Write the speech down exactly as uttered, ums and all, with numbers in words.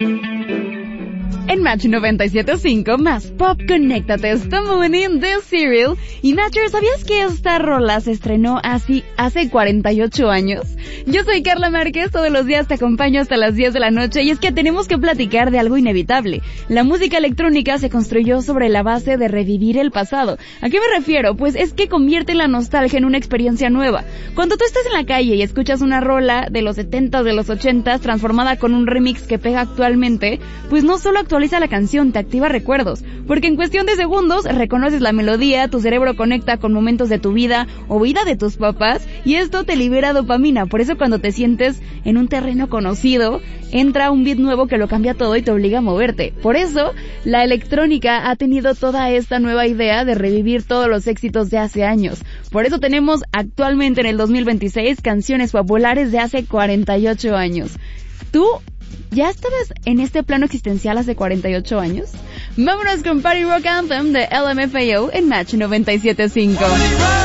En Match noventa y siete punto cinco, más pop, conéctate esta morning de Serial. Y Matcher, ¿sabías que esta rola se estrenó así hace cuarenta y ocho años? Yo soy Carla Márquez, todos los días te acompaño hasta las diez de la noche y es que tenemos que platicar de algo inevitable. La música electrónica se construyó sobre la base de revivir el pasado. ¿A qué me refiero? Pues es que convierte la nostalgia en una experiencia nueva. Cuando tú estás en la calle y escuchas una rola de los setentas, de los ochentas, transformada con un remix que pega actualmente, pues no solo actualiza la canción, te activa recuerdos, porque en cuestión de segundos reconoces la melodía, tu cerebro conecta con momentos de tu vida o vida de tus papás y esto te libera dopamina. Por eso cuando te sientes en un terreno conocido, entra un beat nuevo que lo cambia todo y te obliga a moverte. Por eso la electrónica ha tenido toda esta nueva idea de revivir todos los éxitos de hace años. Por eso tenemos actualmente en el dos mil veintiséis canciones populares de hace cuarenta y ocho años. ¿Tú ya estabas en este plano existencial hace cuarenta y ocho años? Vámonos con Party Rock Anthem de L M F A O en Match noventa y siete punto cinco.